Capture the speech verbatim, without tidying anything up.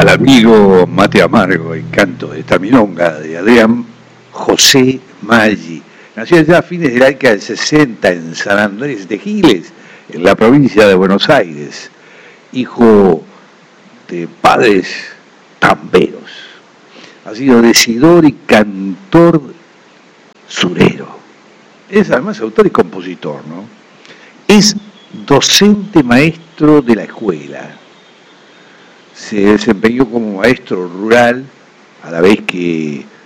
al amigo Mate Amargo, el canto de esta milonga de Adrián José Maggi. Nació ya a fines de la década del sesenta en San Andrés de Giles, en la provincia de Buenos Aires, hijo de padres tamberos. Ha sido decidor y cantor surero. Es además autor y compositor, ¿no? Es docente maestro de la escuela. Se desempeñó como maestro rural, a la vez que